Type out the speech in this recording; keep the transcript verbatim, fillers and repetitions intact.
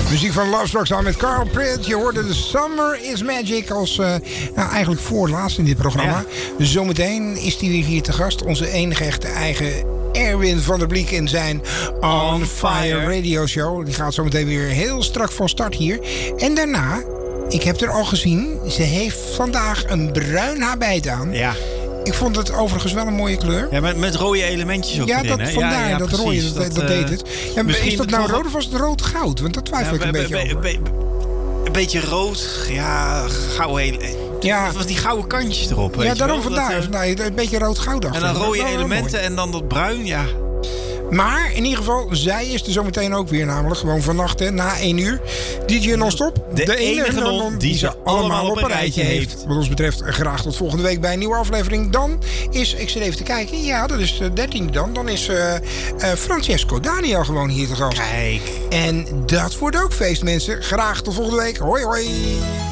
Muziek van Love Struck samen met Carl Pritt. Je hoorde de Summer is Magic als uh, nou, eigenlijk voorlaatst in dit programma. Ja. Zometeen is hij weer hier te gast. Onze enige echte eigen Erwin van der Bliek in zijn On, On Fire. Fire Radio Show. Die gaat zometeen weer heel strak van start hier. En daarna, ik heb er al gezien, ze heeft vandaag een bruin habit aan. Ja. Ik vond het overigens wel een mooie kleur. Ja, met, met rode elementjes ook ja, erin. Dat, vandaar, ja, ja, dat precies, rode, dat, dat, dat deed het. Ja, is dat nou rood of was het rood-goud? Want dat twijfel ja, ik een be, beetje be, over. Be, een beetje rood, ja, gouden ja. Wat die gouden kantjes erop. Ja, weet daarom je wel? vandaar. Dat, uh, nee, een beetje rood-goud achter. En dan rode elementen en dan dat bruin, ja. Maar in ieder geval, zij is er zometeen ook weer namelijk. Gewoon vannacht, hè, na één uur. D J Non-Stop. De, de enige non die ze allemaal op een rijtje heeft. heeft. Wat ons betreft graag tot volgende week bij een nieuwe aflevering. Dan is, ik zit even te kijken. Ja, dat is de dertiende dan. Dan is uh, uh, Francesco Daniel gewoon hier te gast. Kijk. En dat wordt ook feest, mensen. Graag tot volgende week. Hoi, hoi.